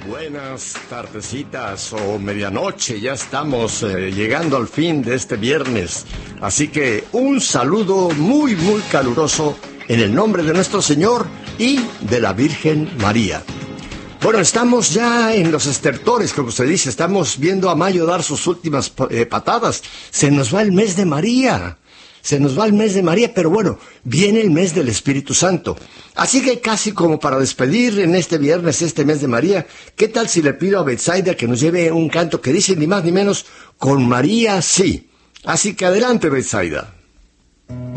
Buenas tardecitas o medianoche, ya estamos llegando al fin de este viernes, así que un saludo muy caluroso en el nombre de nuestro Señor y de la Virgen María. Bueno, estamos ya en los estertores, como se dice, estamos viendo a Mayo dar sus últimas patadas, se nos va el mes de María. Se nos va el mes de María, pero bueno, viene el mes del Espíritu Santo. Así que casi como para despedir en este viernes este mes de María, ¿qué tal si le pido a Betsaida que nos lleve un canto que dice ni más ni menos, con María sí? Así que adelante, Betsaida.